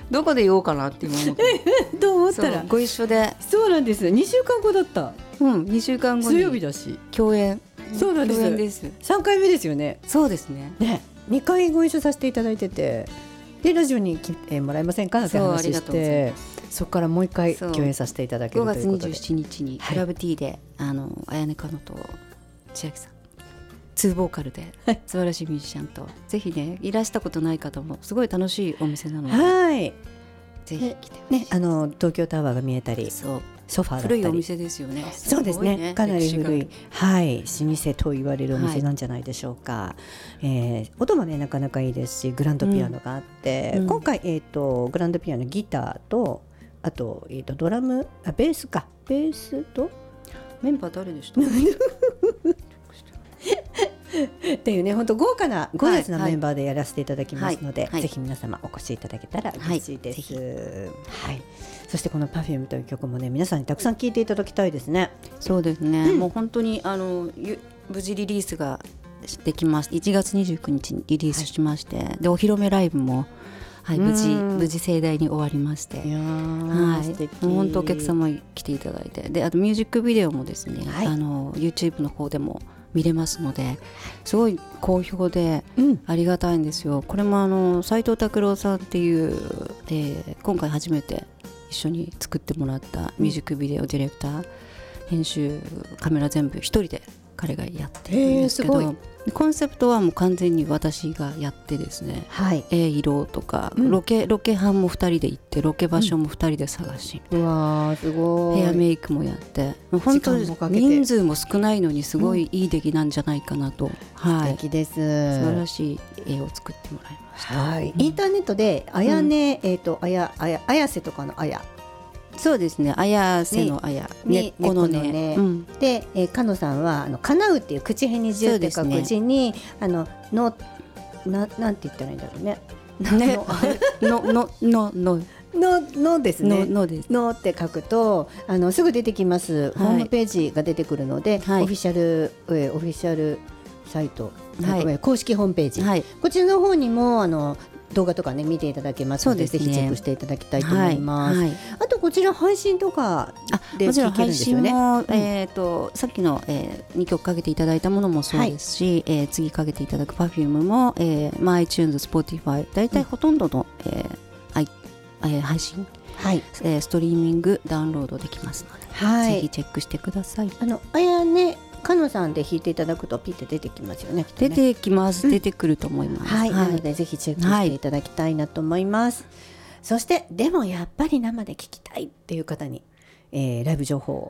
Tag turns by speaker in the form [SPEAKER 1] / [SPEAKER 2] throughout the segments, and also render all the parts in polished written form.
[SPEAKER 1] どこで言おうかなって今思って
[SPEAKER 2] と思ったら
[SPEAKER 1] ご一緒で、
[SPEAKER 2] そうなんです。2週間後だった。
[SPEAKER 1] 2週間後に
[SPEAKER 2] 水曜日だし
[SPEAKER 1] 共演。
[SPEAKER 2] そうなんです。
[SPEAKER 1] 共演です。
[SPEAKER 2] 3回目ですよね。
[SPEAKER 1] そうですね。
[SPEAKER 2] 2回ご一緒させていただいてて、でラジオに来てもらえませんかって話して、そこからもう1回共演させていただけるということで、
[SPEAKER 1] 5月27日にクラブ T で、綾音かのと千秋さん2ボーカルで素晴らしいミュージシャンとぜひね、いらしたことない方もすごい楽しいお店なので、
[SPEAKER 2] はい、
[SPEAKER 1] ぜひ来て
[SPEAKER 2] ね、東京タワーが見えたり、
[SPEAKER 1] そう
[SPEAKER 2] ソファーだったり、
[SPEAKER 1] 古いお店ですよね。
[SPEAKER 2] そうですね、かなり古い、はい、老舗と言われるお店なんじゃないでしょうか。音もねなかなかいいですし、グランドピアノがあって、今回、グランドピアノ、ギターとあと、ドラム、ベースか、ベースと
[SPEAKER 1] メンバー誰でした
[SPEAKER 2] っていうね、本当豪華なゴージャスなメンバーでやらせていただきますので、ぜひ皆様お越しいただけたら嬉しいです。はい、そしてこの Perfume という曲もね、皆さんにたくさん聴いていただきたいですね。
[SPEAKER 1] そうですね、もう本当に無事リリースができます。1月29日にリリースしまして、でお披露目ライブも、無事盛大に終わりまして、素敵。本当お客様に来ていただいて、であとミュージックビデオもですね、YouTube の方でも見れますので、すごい好評でありがたいんですよ。これも斉藤拓郎さんっていう、今回初めて一緒に作ってもらったミュージックビデオディレクター、編集、カメラ全部一人で彼がやってるんですけど、コンセプトはもう完全に私がやってですね、色とか、ロケ班も2人で行って、ロケ場所も2人で探し、
[SPEAKER 2] うわすごい、
[SPEAKER 1] ヘアメイクもやって、本当に人数も少ないのにすごいいい出来なんじゃないかなと、
[SPEAKER 2] 素敵です。素
[SPEAKER 1] 晴らしい絵を作ってもらいました。
[SPEAKER 2] インターネットで綾瀬とかの綾、
[SPEAKER 1] そうですね、綾瀬の綾、根っこのね、
[SPEAKER 2] で、かのさんは叶うっていう口へに十って書く字に、なんて言ったらいいんだろうね、のですね、のって書くとすぐ出てきます。ホームページが出てくるので、オフィシャルサイト、公式ホームページ、こちらの方にも動画とかね見ていただけますので、ぜひチェックしていただきたいと思います。あとこちら配信とかで聞けるんですよね。
[SPEAKER 1] もちろん配信も、さっきの、2曲かけていただいたものもそうですし、次かけていただく Perfume も、iTunes、Spotify だいたいほとんどの、配信、ストリーミングダウンロードできますので、ぜひチェックしてください。
[SPEAKER 2] かのさんで弾いていただくとピッて出てきますよね。
[SPEAKER 1] 出てきます、出てくると思います。
[SPEAKER 2] なのでぜひチェックしていただきたいなと思います。そしてでもやっぱり生で聴きたいっていう方に、ライブ情報を。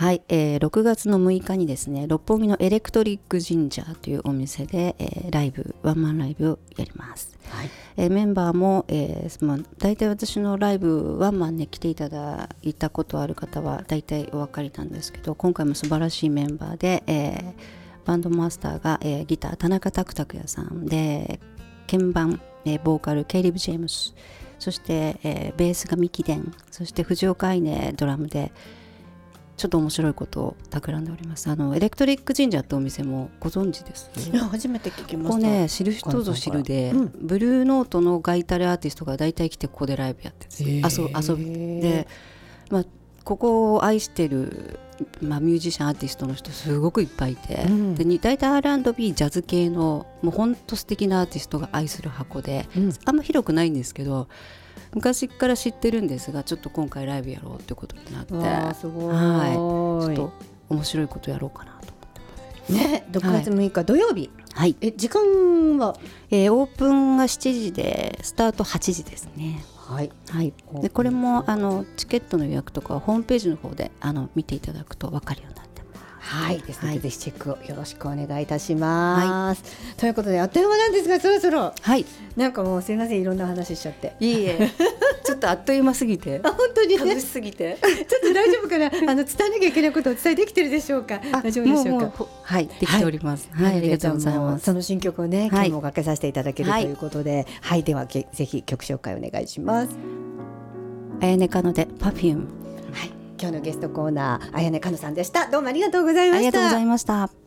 [SPEAKER 1] 6月の6日にですね、六本木のエレクトリック神社というお店で、ワンマンライブをやります。メンバーも、大体私のライブワンマンね来ていただいたことある方は大体お分かりなんですけど、今回も素晴らしいメンバーで、バンドマスターが、ギター田中拓也さんで、鍵盤、ボーカルケイリブ・ジェームス、そして、ベースがミキデン、そして藤岡愛音ドラムで、ちょっと面白いことを企んでおります。エレクトリック神社ってお店もご存知です？
[SPEAKER 2] 初めて聞きました。
[SPEAKER 1] ここね、知る人ぞ知るで、ブルーノートのガイタルアーティストが大体来てここでライブやってるんですよ。遊びで、ここを愛してる、ミュージシャンアーティストの人すごくいっぱいいて、で大体 R&B ジャズ系のもうほんと素敵なアーティストが愛する箱で、あんま広くないんですけど、昔から知ってるんですが、ちょっと今回ライブやろうってことになって、
[SPEAKER 2] すごい、
[SPEAKER 1] ちょっと面白いことやろうかなと思ってます
[SPEAKER 2] ね。6月6日土曜日、時間は、
[SPEAKER 1] オープンが7時でスタート8時ですね。でこれもチケットの予約とかはホームページの方で見ていただくと分かるようになってます。
[SPEAKER 2] ですので、ぜひチェックをよろしくお願いいたします。ということであっという間なんですが、そろそろ、なんかもうすいません、いろんな話しちゃって。
[SPEAKER 1] いいえちょっとあっという間すぎて
[SPEAKER 2] 本当に、
[SPEAKER 1] 楽しすぎて
[SPEAKER 2] ちょっと大丈夫かな伝えなきゃいけないことをお伝えできてるでしょうか。大丈夫でしょうか。
[SPEAKER 1] できております。ありがとうございます。
[SPEAKER 2] その新曲をね、今日もかけさせていただけるということで、ではぜひ曲紹介お願いします。
[SPEAKER 1] 綾音かので Perfume。
[SPEAKER 2] 今日のゲストコーナー、綾音かのさんでした。どうもありがとうございました。
[SPEAKER 1] ありがとうございました。